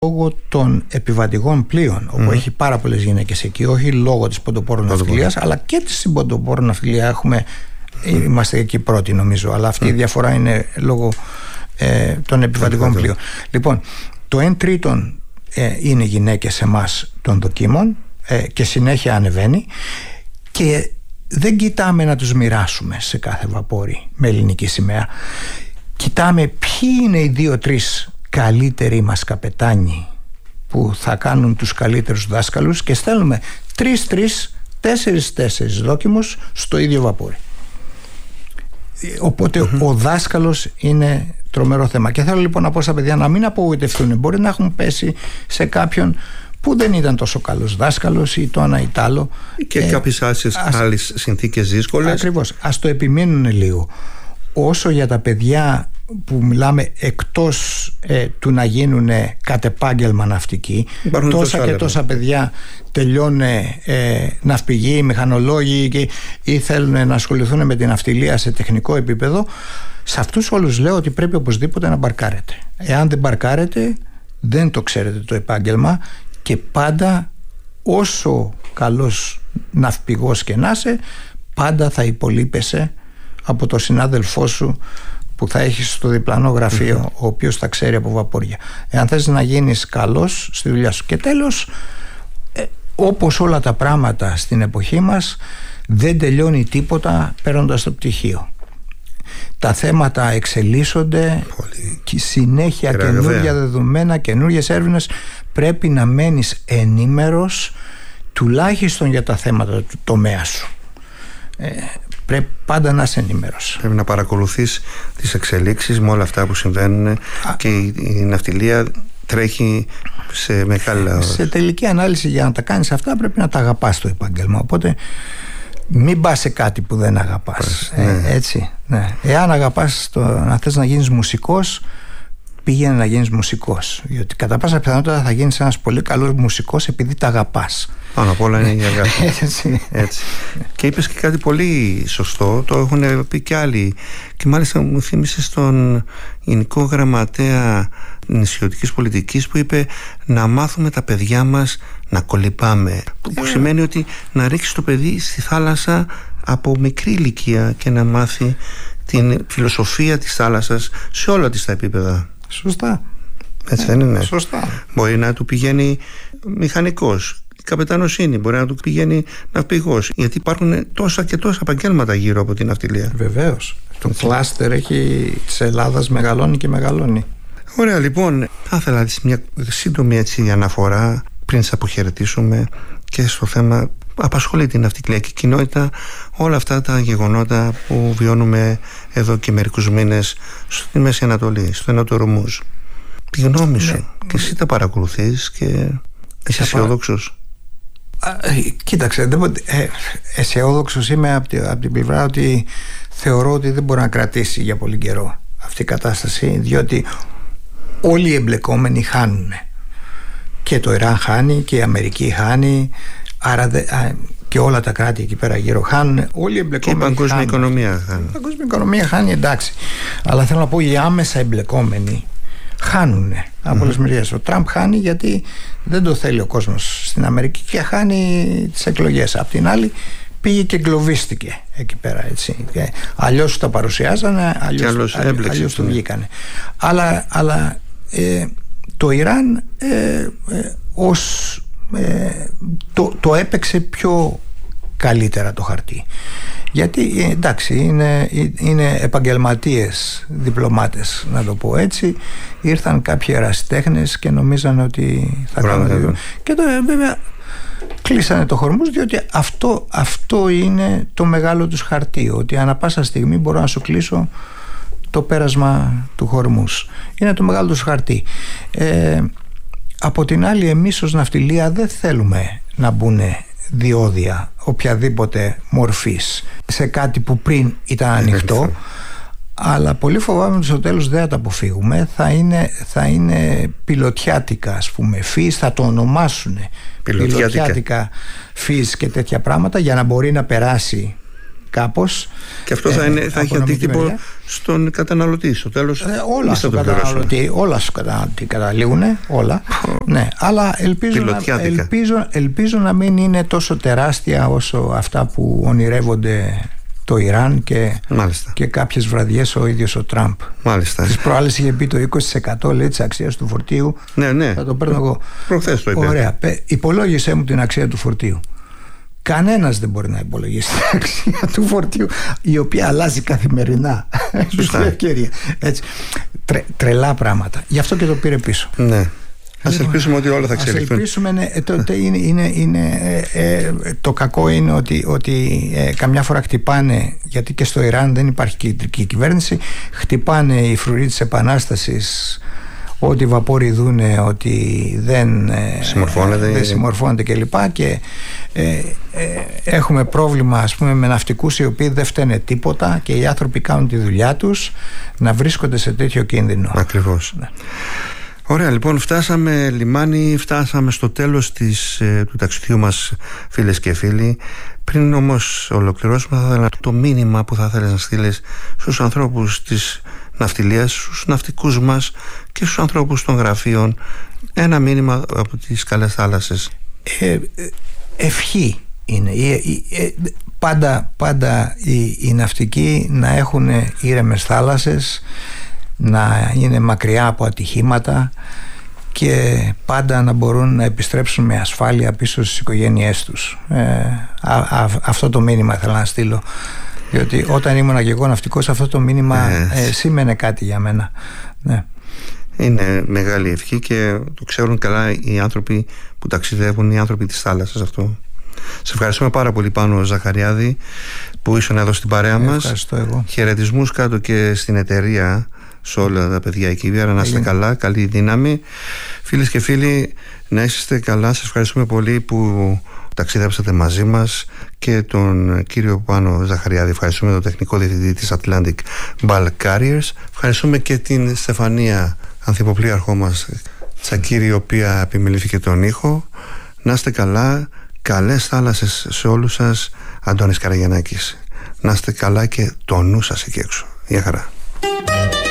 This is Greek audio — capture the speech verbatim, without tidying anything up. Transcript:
λόγω των επιβατικών πλοίων, όπου mm. έχει πάρα πολλές γυναίκες εκεί, όχι λόγω της ποντοπόρου ναυτιλίας, αλλά και της ποντοπόρου ναυτιλία έχουμε, mm. είμαστε εκεί πρώτοι νομίζω, αλλά αυτή mm. η διαφορά είναι λόγω ε, των επιβατικών mm. πλοίων. Λοιπόν, το εν τρίτον ε, είναι γυναίκες σε εμάς των δοκίμων ε, και συνέχεια ανεβαίνει, και δεν κοιτάμε να τους μοιράσουμε σε κάθε βαπόρι με ελληνική σημαία. Κοιτάμε ποιοι είναι οι δύο-τρεις καλύτεροι μας καπετάνοι που θα κάνουν τους καλύτερους δάσκαλους, και στέλνουμε τρεις-τρεις, τέσσερις-τέσσερις δόκιμους στο ίδιο βαπόρι. Οπότε mm-hmm. ο δάσκαλος είναι τρομερό θέμα. Και θέλω λοιπόν να πω στα παιδιά να μην απογοητευτούν. Μπορεί να έχουν πέσει σε κάποιον που δεν ήταν τόσο καλός δάσκαλος ή το ένα ή το άλλο, και ε, κάποιες άλλες, ας, άλλες συνθήκες δύσκολες. Ακριβώς, ας το επιμείνουν λίγο. Όσο για τα παιδιά που μιλάμε, εκτός ε, του να γίνουν κατ' επάγγελμα ναυτικοί, υπάρχουν τόσα και τόσα παιδιά τελειώνουν ε, ναυπηγοί, μηχανολόγοι και, ή θέλουν να ασχοληθούν με την ναυτιλία σε τεχνικό επίπεδο. Σε αυτούς όλους λέω ότι πρέπει οπωσδήποτε να μπαρκάρετε. Εάν δεν μπαρκάρετε, δεν το ξέρετε το επάγγελμα, και πάντα όσο καλός ναυπηγός και να είσαι, πάντα θα υπολείπεσαι από το συνάδελφό σου που θα έχεις στο διπλανό γραφείο, mm-hmm. ο οποίος θα ξέρει από βαπόρια. Εάν θες να γίνεις καλός στη δουλειά σου. Και τέλος, ε, όπως όλα τα πράγματα στην εποχή μας, δεν τελειώνει τίποτα παίρνοντας το πτυχίο. Τα θέματα εξελίσσονται, πολύ. Και συνέχεια καινούργια δεδομένα, καινούργιες έρευνες. Πρέπει να μένεις ενήμερος τουλάχιστον για τα θέματα του τομέα σου. ε, Πρέπει πάντα να είσαι ενήμερος. Πρέπει να παρακολουθείς τις εξελίξεις με όλα αυτά που συμβαίνουν. Α, και η, η ναυτιλία τρέχει σε μεγάλα... Σε τελική ανάλυση, για να τα κάνεις αυτά πρέπει να τα αγαπάς το επάγγελμα. Οπότε μην πας σε κάτι που δεν αγαπάς. ε, ναι. Έτσι, ναι. Εάν αγαπάς το, να θες να γίνεις μουσικός, πήγαινε να γίνεις μουσικός, γιατί κατά πάσα πιθανότητα θα γίνεις ένας πολύ καλός μουσικός επειδή τα αγαπάς. Πάνω απ' όλα είναι η αγάπη. Έτσι. Έτσι. Και είπες και κάτι πολύ σωστό, το έχουν πει και άλλοι, και μάλιστα μου θύμισε στον Γενικό Γραμματέα Νησιωτικής Πολιτικής, που είπε να μάθουμε τα παιδιά μας να κολυμπάμε, που yeah. σημαίνει ότι να ρίξεις το παιδί στη θάλασσα από μικρή ηλικία και να μάθει την φιλοσοφία της θάλασσας σε όλα τις τα επίπεδα. Σωστά. Έτσι δεν είναι? Σωστά. Μπορεί να του πηγαίνει μηχανικός, καπετανοσύνη, μπορεί να του πηγαίνει ναυπηγός, γιατί υπάρχουν τόσα και τόσα επαγγέλματα γύρω από την ναυτιλία. Βεβαίως. Το κλάστερ έχει της Ελλάδας μεγαλώνει και μεγαλώνει. Ωραία, λοιπόν, θα ήθελα μια σύντομη έτσι αναφορά πριν σε αποχαιρετήσουμε και στο θέμα απασχολεί την ναυτιλιακή κοινότητα, όλα αυτά τα γεγονότα που βιώνουμε εδώ και μερικούς μήνες στη Μέση Ανατολή, στο Νότο Ορμούζ. Τη γνώμη σου, ναι. Και εσύ τα παρακολουθείς και είσαι αισιόδοξος? Κοίταξε, δεν, ε, αισιόδοξος είμαι από την, από την πλευρά ότι θεωρώ ότι δεν μπορεί να κρατήσει για πολύ καιρό αυτή η κατάσταση, διότι όλοι οι εμπλεκόμενοι χάνουν. Και το Ιράν χάνει και η Αμερική χάνει, άρα δε, α, και όλα τα κράτη εκεί πέρα γύρω χάνουν. Όλοι οι εμπλεκόμενοι. Και η παγκόσμια χάνουν. οικονομία χάνει. Η παγκόσμια οικονομία χάνει, εντάξει. Αλλά θέλω να πω, οι άμεσα εμπλεκόμενοι χάνουν από πολλές mm-hmm. μεριές. Ο Τραμπ χάνει γιατί δεν το θέλει ο κόσμος στην Αμερική και χάνει τις εκλογές. Απ' την άλλη πήγε και εγκλωβίστηκε εκεί πέρα, έτσι. Αλλιώς τα παρουσιάζανε, αλλιώς, αλλιώς του βγήκανε. Αλλά, αλλά ε, το Ιράν ε, ε, ως, ε, το, το έπαιξε πιο καλύτερα το χαρτί, γιατί εντάξει είναι, είναι επαγγελματίες διπλωμάτες, να το πω έτσι. Ήρθαν κάποιοι ερασιτέχνες και νομίζανε ότι θα κάνουν, και τώρα βέβαια κλείσανε το Χορμούζ, διότι αυτό, αυτό είναι το μεγάλο τους χαρτί, ότι ανά πάσα στιγμή μπορώ να σου κλείσω το πέρασμα του Χορμούζ. Είναι το μεγάλο τους χαρτί. ε, από την άλλη, εμείς ως ναυτιλία δεν θέλουμε να μπουν διόδια οποιαδήποτε μορφής σε κάτι που πριν ήταν ανοιχτό, αλλά πολύ φοβάμαι ότι στο τέλος δεν θα τα αποφύγουμε. Θα είναι, θα είναι πιλωτιάτικα, ας πούμε, φύς, θα το ονομάσουν πιλωτιάτικα φύς και τέτοια πράγματα, για να μπορεί να περάσει κάπως. Και αυτό θα, είναι, θα έχει αντίκτυπο στον καταναλωτή στο τέλος. Ε, όλα στον καταναλωτή, όλα στον καταναλωτή καταλήγουν, όλα. Oh. Ναι, αλλά ελπίζω να, ελπίζω, ελπίζω να μην είναι τόσο τεράστια όσο αυτά που ονειρεύονται το Ιράν και, και κάποιες βραδιές ο ίδιος ο Τραμπ. Μάλιστα. Τις προάλλες είχε πει το είκοσι τοις εκατό λέει, της αξίας του φορτίου. Ναι, ναι. Θα το παίρνω εγώ. Προχθές το είπε. Ωραία. Υπολόγισέ μου την αξία του φορτίου. Κανένας δεν μπορεί να υπολογίσει την αξία του φορτίου, η οποία αλλάζει καθημερινά. Σωστά. Ευκαιρία. Έτσι. Τρε, τρελά πράγματα. Γι' αυτό και το πήρε πίσω. Ναι. Ας ελπίσουμε ότι όλα θα εξελιχθούν. Ας ελπίσουμε, ναι, το, το, είναι, είναι, είναι, ε, ε, το κακό είναι ότι, ότι ε, καμιά φορά χτυπάνε, γιατί και στο Ιράν δεν υπάρχει κεντρική κυβέρνηση, χτυπάνε οι φρουροί της Επανάστασης ότι βαπόροι δούνε ότι δεν συμμορφώνεται, δεν συμμορφώνεται και λοιπά και ε, ε, έχουμε πρόβλημα, ας πούμε, με ναυτικούς οι οποίοι δεν φταίνε τίποτα και οι άνθρωποι κάνουν τη δουλειά τους να βρίσκονται σε τέτοιο κίνδυνο. Ακριβώς. Ναι. Ωραία, λοιπόν, φτάσαμε λιμάνι, φτάσαμε στο τέλος της, του ταξιδιού μας, φίλες και φίλοι. Πριν όμως ολοκληρώσουμε, θα ήθελα το μήνυμα που θα ήθελες να στείλεις στους ανθρώπους της ναυτιλίας, στους ναυτικούς μας και στους ανθρώπους των γραφείων, ένα μήνυμα από τις καλές θάλασσες. Ε, ευχή είναι. Ε, ε, ε, πάντα πάντα οι, οι ναυτικοί να έχουν ήρεμες θάλασσες, να είναι μακριά από ατυχήματα και πάντα να μπορούν να επιστρέψουν με ασφάλεια πίσω στις οικογένειές τους. Ε, α, α, αυτό το μήνυμα θέλω να στείλω, διότι όταν ήμουν και εγώ ναυτικός αυτό το μήνυμα yes. ε, σήμαινε κάτι για μένα. Ναι. Είναι μεγάλη ευχή και το ξέρουν καλά οι άνθρωποι που ταξιδεύουν, οι άνθρωποι της θάλασσας αυτό. Σε ευχαριστούμε πάρα πολύ, Πάνο Ζαχαριάδη, που ήσουν εδώ στην παρέα μας. Ευχαριστώ εγώ. Χαιρετισμούς κάτω και στην εταιρεία, σε όλα τα παιδιά εκεί πέρα, να είστε καλά, καλή δύναμη. Φίλες και φίλοι, να είστε καλά. Σας ευχαριστούμε πολύ που ταξιδέψατε μαζί μας και τον κύριο Πάνο Ζαχαριάδη. Ευχαριστούμε τον τεχνικό διευθυντή της Atlantic Bulk Carriers. Ευχαριστούμε και την Στεφανία, ανθυποπλήρχό μας, Τσακύρη, η οποία επιμελήθηκε τον ήχο. Να είστε καλά, καλές θάλασσες σε όλους σας. Αντώνης Καραγιαννάκης. Να είστε καλά και το νου σας εκεί έξω. Γεια χαρά.